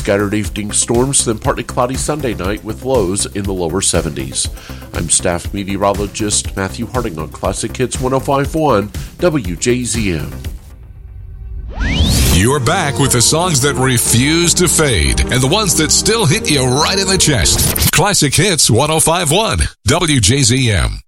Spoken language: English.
scattered evening storms, then partly cloudy Sunday night with lows in the lower 70s. I'm staff meteorologist Matthew Harding on Classic Hits 105.1 WJZM. You're back with the songs that refuse to fade and the ones that still hit you right in the chest. Classic Hits 105.1 WJZM.